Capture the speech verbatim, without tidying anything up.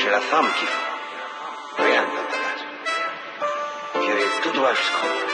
j'ai la femme qu'il faut. Rien ne peut me battre. Dieu est tout droit jusqu'en haut.